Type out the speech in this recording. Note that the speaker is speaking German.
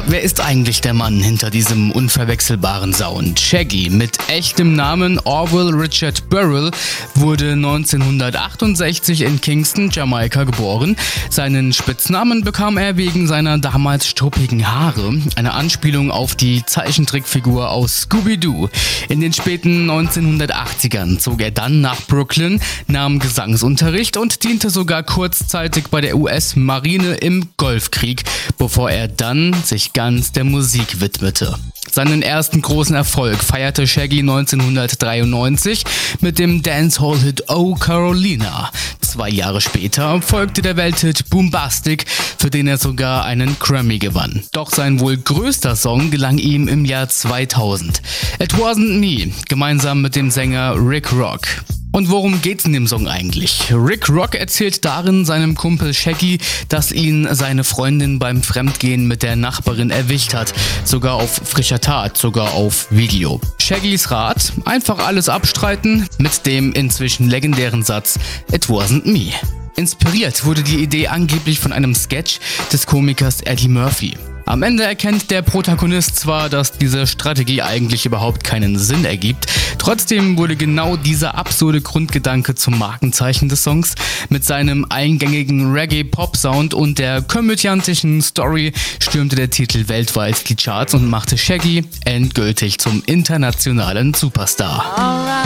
Aber wer ist eigentlich der Mann hinter diesem unverwechselbaren Sound? Shaggy, mit echtem Namen Orville Richard Burrell, wurde 1968 in Kingston, Jamaika geboren. Seinen Spitznamen bekam er wegen seiner damals struppigen Haare, eine Anspielung auf die Zeichentrickfigur aus Scooby-Doo. In den späten 1980ern zog er dann nach Brooklyn, nahm Gesangsunterricht und diente sogar kurzzeitig bei der US-Marine im Golfkrieg, bevor er dann sich ganz der Musik widmete. Seinen ersten großen Erfolg feierte Shaggy 1993 mit dem Dancehall-Hit Oh Carolina. 2 Jahre später folgte der Welthit Boombastic, für den er sogar einen Grammy gewann. Doch sein wohl größter Song gelang ihm im Jahr 2000. It Wasn't Me, gemeinsam mit dem Sänger Rick Rock. Und worum geht's in dem Song eigentlich? Rick Rock erzählt darin seinem Kumpel Shaggy, dass ihn seine Freundin beim Fremdgehen mit der Nachbarin erwischt hat. Sogar auf frischer Tat, sogar auf Video. Shaggys Rat: einfach alles abstreiten mit dem inzwischen legendären Satz It wasn't me. Inspiriert wurde die Idee angeblich von einem Sketch des Komikers Eddie Murphy. Am Ende erkennt der Protagonist zwar, dass diese Strategie eigentlich überhaupt keinen Sinn ergibt, trotzdem wurde genau dieser absurde Grundgedanke zum Markenzeichen des Songs. Mit seinem eingängigen Reggae-Pop-Sound und der komödiantischen Story stürmte der Titel weltweit die Charts und machte Shaggy endgültig zum internationalen Superstar.